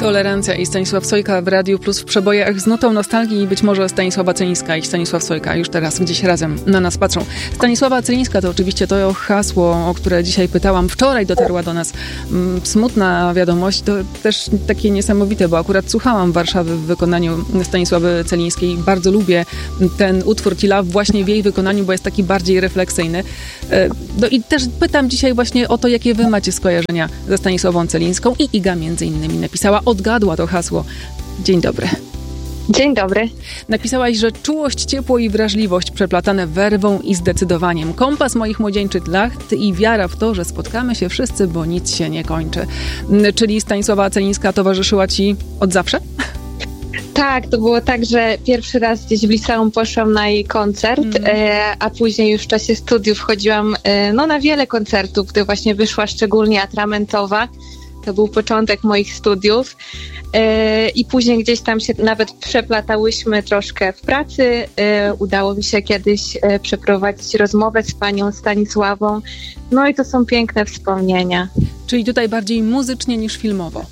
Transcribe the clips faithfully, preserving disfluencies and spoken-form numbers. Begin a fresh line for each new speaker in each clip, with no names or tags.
Tolerancja i Stanisław Sojka w Radiu Plus w przebojach z nutą nostalgii i być może Stanisława Celińska i Stanisław Sojka już teraz gdzieś razem na nas patrzą. Stanisława Celińska to oczywiście to hasło, o które dzisiaj pytałam. Wczoraj dotarła do nas mm, smutna wiadomość. To też takie niesamowite, bo akurat słuchałam Warszawy w wykonaniu Stanisławy Celińskiej. Bardzo lubię ten utwór Ci Love właśnie w jej wykonaniu, bo jest taki bardziej refleksyjny. No i też pytam dzisiaj właśnie o to, jakie wy macie skojarzenia ze Stanisławą Celińską i Iga między innymi napisała, odgadła to hasło. Dzień dobry.
Dzień dobry.
Napisałaś, że czułość, ciepło i wrażliwość przeplatane werwą i zdecydowaniem. Kompas moich młodzieńczych lat i wiara w to, że spotkamy się wszyscy, bo nic się nie kończy. Czyli Stanisława Celińska towarzyszyła ci od zawsze?
Tak, to było tak, że pierwszy raz gdzieś w liceum poszłam na jej koncert, mm. e, a później już w czasie studiów chodziłam e, no, na wiele koncertów, gdy właśnie wyszła szczególnie Atramentowa. To był początek moich studiów e, i później gdzieś tam się nawet przeplatałyśmy troszkę w pracy. E, udało mi się kiedyś e, przeprowadzić rozmowę z panią Stanisławą. No i to są piękne wspomnienia.
Czyli tutaj bardziej muzycznie niż filmowo.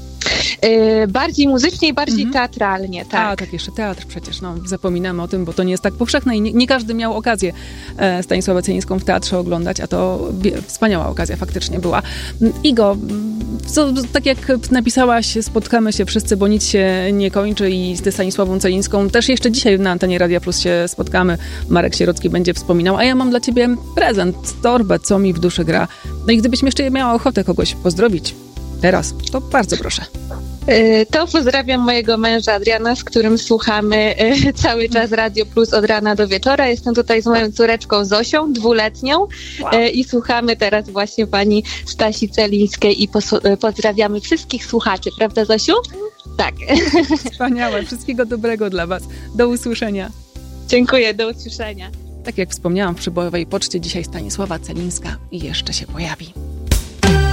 Yy, bardziej muzycznie i bardziej mhm. teatralnie, tak.
A, tak, jeszcze teatr przecież, no zapominamy o tym, bo to nie jest tak powszechne i nie, nie każdy miał okazję e, Stanisławę Celińską w teatrze oglądać, a to wie, wspaniała okazja faktycznie była. Igo, co, tak jak napisałaś, spotkamy się wszyscy, bo nic się nie kończy i z Stanisławą Celińską też jeszcze dzisiaj na antenie Radia Plus się spotkamy. Marek Sierocki będzie wspominał, a ja mam dla ciebie prezent, torbę, co mi w duszy gra. No i gdybyś jeszcze miała ochotę kogoś pozdrowić teraz, to bardzo proszę.
To pozdrawiam mojego męża Adriana, z którym słuchamy cały czas Radio Plus od rana do wieczora. Jestem tutaj z moją córeczką Zosią, dwuletnią wow. i słuchamy teraz właśnie pani Stasi Celińskiej i pos- pozdrawiamy wszystkich słuchaczy, prawda Zosiu? Tak.
Wspaniałe, wszystkiego dobrego dla was. Do usłyszenia.
Dziękuję, do usłyszenia.
Tak jak wspomniałam w przybojowej poczcie, dzisiaj Stanisława Celińska i jeszcze się pojawi.